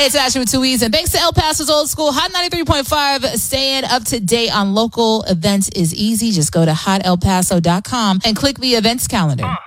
it's Ashley with 2 E's. And thanks to El Paso's Old School Hot 93.5. Staying up to date on local events is easy. Just go to hotelpaso.com and click the events calendar.